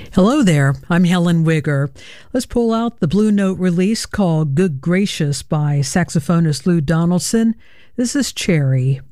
Hello there, I'm Helen Wigger. Let's pull out the Blue Note release called Good Gracious by saxophonist Lou Donaldson. This is Cherry.